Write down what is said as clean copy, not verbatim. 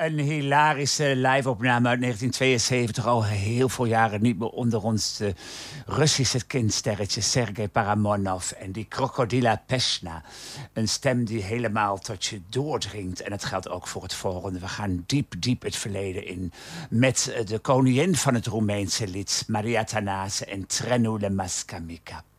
Een hilarische live-opname uit 1972, al heel veel jaren niet meer onder ons. De Russische kindsterretje Sergei Paramonov en die Krokodila Pesna. Een stem die helemaal tot je doordringt. En dat geldt ook voor het volgende. We gaan diep het verleden in met de koningin van het Roemeense lied, Maria Thanase en Trenule Mascamica.